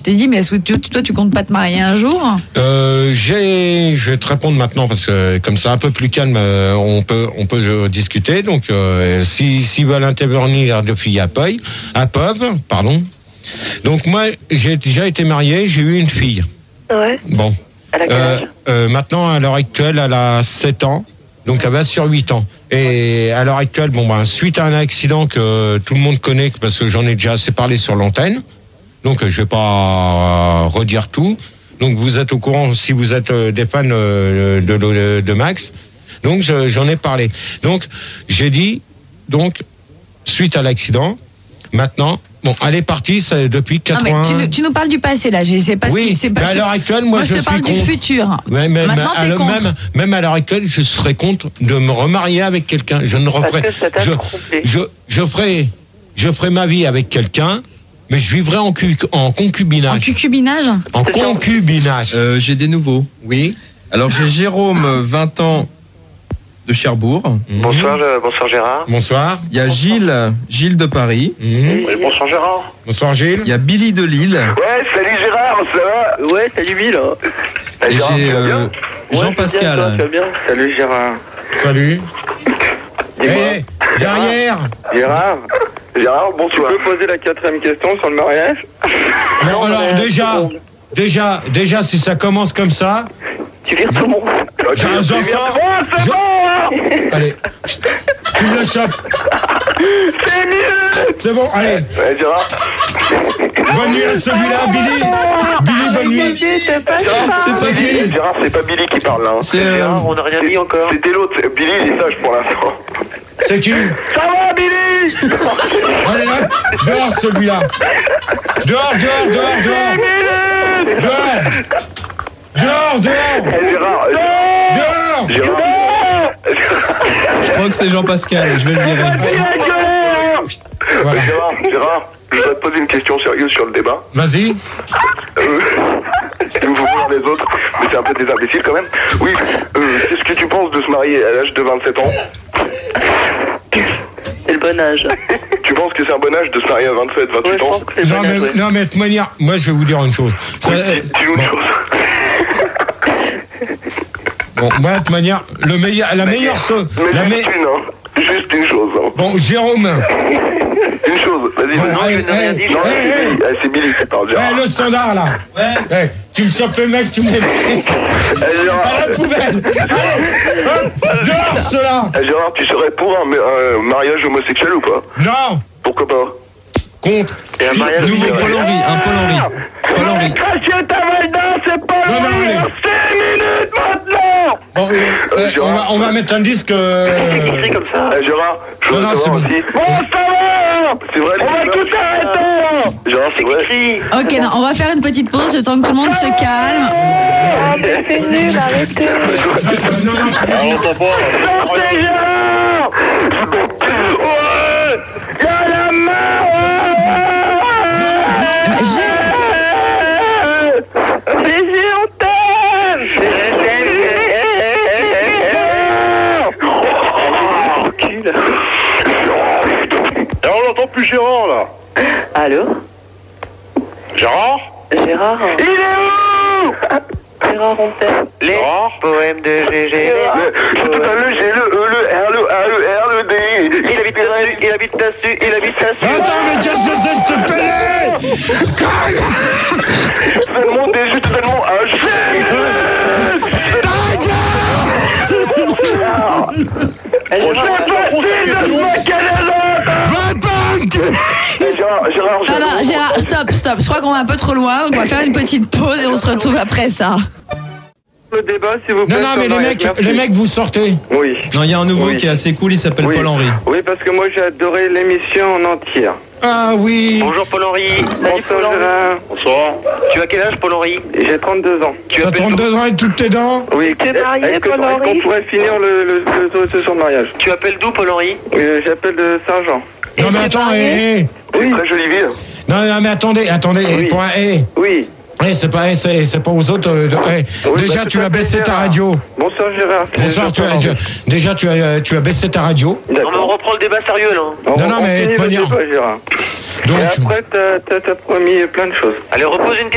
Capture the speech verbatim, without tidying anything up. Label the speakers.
Speaker 1: t'ai dit, mais est-ce que tu, toi, tu comptes pas te marier un jour?
Speaker 2: euh, j'ai, Je vais te répondre maintenant parce que comme c'est un peu plus calme, euh, on peut, on peut euh, discuter. Donc, euh, si, s'ils veulent intervenir de filles à Peuil, à Peuve, pardon. Donc moi, j'ai déjà été marié, j'ai eu une fille.
Speaker 3: Ouais.
Speaker 2: Bon.
Speaker 3: Elle a quel
Speaker 2: Euh,
Speaker 3: âge
Speaker 2: euh, maintenant, à l'heure actuelle, elle a sept ans. Donc, elle va sur huit ans. Et à l'heure actuelle, bon, ben, suite à un accident que tout le monde connaît, parce que j'en ai déjà assez parlé sur l'antenne, donc je vais pas euh, redire tout. Donc, vous êtes au courant, si vous êtes euh, des fans euh, de, de, de Max. Donc, je, j'en ai parlé. Donc, j'ai dit, donc, suite à l'accident, maintenant, bon, elle est partie ça, depuis quatre-vingts...
Speaker 1: Non, mais tu, nous, tu nous parles du passé, là. Je sais pas
Speaker 2: oui,
Speaker 1: ce qui, c'est pas,
Speaker 2: mais à l'heure actuelle, moi,
Speaker 1: moi
Speaker 2: je,
Speaker 1: je te
Speaker 2: suis
Speaker 1: parle
Speaker 2: contre.
Speaker 1: du futur.
Speaker 2: Ouais, mais,
Speaker 1: Maintenant,
Speaker 2: mais,
Speaker 1: t'es
Speaker 2: à,
Speaker 1: contre.
Speaker 2: Même, même à l'heure actuelle, je serais contre de me remarier avec quelqu'un. Je ne referai...
Speaker 3: Parce que ça t'a
Speaker 2: Je,
Speaker 3: trompé.
Speaker 2: je, je, ferai, je ferai ma vie avec quelqu'un, mais je vivrai en, cu, en concubinage.
Speaker 1: En concubinage?
Speaker 2: En concubinage.
Speaker 4: Euh, j'ai des nouveaux.
Speaker 2: Oui.
Speaker 4: Alors j'ai Jérôme, vingt ans, de Cherbourg.
Speaker 2: Mmh.
Speaker 5: Bonsoir, euh, bonsoir Gérard.
Speaker 2: Bonsoir.
Speaker 4: Il y a Gilles, Gilles de Paris.
Speaker 2: Mmh.
Speaker 5: Oui, bonsoir Gérard.
Speaker 2: Bonsoir Gilles.
Speaker 4: Il y a Billy de Lille.
Speaker 5: Ouais, salut Gérard, ça va? Ouais, salut Bill.
Speaker 4: Et j'ai euh, Jean-Pascal.
Speaker 5: Ouais, tu vas bien? Salut Gérard.
Speaker 2: Salut.
Speaker 5: Dis-moi.
Speaker 2: Hey, derrière.
Speaker 5: Gérard. Gérard, bonsoir. Tu peux poser la quatrième question sur le mariage?
Speaker 2: Non, alors déjà, déjà, déjà, si ça commence comme ça,
Speaker 5: Tu vires tout le monde.
Speaker 2: j'ai un enfant.
Speaker 5: C'est bon.
Speaker 2: Allez, tu me le chopes.
Speaker 5: C'est mieux.
Speaker 2: C'est bon, allez.
Speaker 5: Ouais, Gérard.
Speaker 2: Bonne nuit à celui-là, Billy. Billy, bonne nuit.
Speaker 5: C'est pas
Speaker 2: qui?
Speaker 5: Gérard, c'est pas Billy qui parle là. hein.
Speaker 4: C'est euh,
Speaker 5: on n'a rien dit encore. C'était l'autre. Billy, il est sage pour l'instant.
Speaker 2: C'est qui?
Speaker 5: Ça va, Billy?
Speaker 2: Allez, hop, dehors celui-là. Dehors, dehors, dehors, dehors. Dehors. Dehors, dehors.
Speaker 5: Eh, Gérard.
Speaker 2: Dehors.
Speaker 5: Gérard.
Speaker 4: je crois que c'est Jean-Pascal, je vais le virer.
Speaker 2: Voilà.
Speaker 5: Gérard, Gérard, je voudrais te poser une question sérieuse sur le débat.
Speaker 2: Vas-y.
Speaker 5: Euh, il me faut voir les autres, mais c'est un peu des imbéciles quand même. Oui, euh, qu'est-ce que tu penses de se marier à l'âge de vingt-sept ans?
Speaker 3: C'est le bon âge.
Speaker 5: Tu penses que c'est un bon âge de se marier à vingt-sept, vingt-huit ans?
Speaker 2: Non mais, non mais de toute manière, moi je vais vous dire une chose. Ça,
Speaker 5: Oui,
Speaker 2: euh,
Speaker 5: dis-nous une
Speaker 2: bon,
Speaker 5: chose.
Speaker 2: bon, moi de toute manière, le meilleur, la meilleure chose.
Speaker 5: Mais
Speaker 2: La
Speaker 5: juste
Speaker 2: me...
Speaker 5: une, hein. Juste une chose. Hein.
Speaker 2: Bon, Jérôme.
Speaker 5: Une chose, vas-y,
Speaker 2: Bon,
Speaker 5: vas-y.
Speaker 2: allez,
Speaker 5: Non,
Speaker 2: allez,
Speaker 5: rien dit, non,
Speaker 2: allez,
Speaker 5: c'est
Speaker 2: allez.
Speaker 5: Billy. Ah, c'est Billy qui parle, Gérard.
Speaker 2: Eh, le standard là. Ouais. Eh, tu me chopes le mec, tu me mets
Speaker 5: Eh, Gérard,
Speaker 2: à la poubelle. Allez, hop, dehors cela.
Speaker 5: eh, Gérard, tu serais pour un, un mariage homosexuel ou pas?
Speaker 2: Non.
Speaker 5: Pourquoi pas?
Speaker 2: Contre.
Speaker 5: Et un mariage
Speaker 4: Nouveau
Speaker 5: homosexuel.
Speaker 4: Paul Henry, un Paul Henry. Paul Henry.
Speaker 5: Cracher ta valda, c'est pas
Speaker 2: Non, non, allez.
Speaker 5: cinq minutes maintenant.
Speaker 2: Bon, euh, euh, on, va, on va mettre un disque. Euh...
Speaker 5: C'est comme ça. Eh, Gérard, je
Speaker 2: Non,
Speaker 5: veux
Speaker 2: non,
Speaker 5: savoir
Speaker 2: c'est bon.
Speaker 5: aussi. Bon, ça va. C'est vrai, on va tout arrêter. Gérard, c'est vrai.
Speaker 1: Ok, non, on va faire une petite pause, le temps que tout le monde se calme.
Speaker 3: Ah, mais c'est nul, arrêtez.
Speaker 2: non, non,
Speaker 5: Sortez, Gérard. Ouais. Y'a la main. Baiser, on t'aime. Tranquille. On n'entend plus Gérard là.
Speaker 3: Allô?
Speaker 5: Gérard?
Speaker 3: Gérard?
Speaker 5: Il est où?
Speaker 3: Gérard, on t'aime.
Speaker 5: Les poèmes de G G. C'est tout un le G, le E, le R, le A, le R, le D. Il habite là-dessus, il habite là-dessus, il habite là-dessus.
Speaker 2: attends, mais qu'est-ce que c'est, je te paye?
Speaker 5: Totalement D G, totalement H. Gérard, Gérard,
Speaker 1: Non, non, Gérard, stop, stop. Je crois qu'on va un peu trop loin, donc on va faire une petite pause et on se retrouve après ça.
Speaker 5: le débat, s'il vous plaît.
Speaker 2: Non, non, mais les mecs, les mecs, vous sortez.
Speaker 5: Oui.
Speaker 4: Non, il y a un nouveau
Speaker 5: Oui.
Speaker 4: qui est assez cool, il s'appelle
Speaker 5: Oui.
Speaker 4: Paul Henry.
Speaker 5: Oui, parce que moi j'ai adoré l'émission en entière.
Speaker 2: Ah oui.
Speaker 5: Bonjour Paul-Henri. Bonsoir Gérard. Bonsoir. Tu as quel âge Paul-Henri? J'ai trente-deux ans. Tu
Speaker 2: T'as
Speaker 5: appelles
Speaker 2: trente-deux ans et toutes tes dents?
Speaker 5: Oui.
Speaker 3: T'es marié,
Speaker 5: Est-ce que-
Speaker 3: Paul-Henri?
Speaker 5: est-ce qu'on pourrait finir le, le, le, le, sur le mariage? Tu appelles d'où Paul-Henri? euh, J'appelle de Saint-Jean.
Speaker 2: Non mais attends, eh, eh.
Speaker 5: Oui. Très jolie ville.
Speaker 2: Non, non, mais attendez, attendez,
Speaker 5: Oui.
Speaker 2: pour un eh.
Speaker 5: Oui.
Speaker 2: Eh, c'est pas, eh, c'est, c'est pas aux autres. euh, de, eh.
Speaker 5: Oui,
Speaker 2: déjà,
Speaker 5: bah, c'est
Speaker 2: tu
Speaker 5: pas
Speaker 2: as baissé ta
Speaker 5: Gérard.
Speaker 2: radio.
Speaker 5: Bonsoir Gérard.
Speaker 2: Bonsoir, tu as, tu- déjà, tu as, tu as baissé ta radio.
Speaker 5: Non, mais on reprend le débat sérieux là. On,
Speaker 2: Non, non,
Speaker 5: on
Speaker 2: mais
Speaker 5: finit
Speaker 2: de
Speaker 5: le
Speaker 2: manière-
Speaker 5: débat, Gérard.
Speaker 2: Donc,
Speaker 5: Et après, t'as, t'as, t'as promis plein de choses. Allez, repose une question.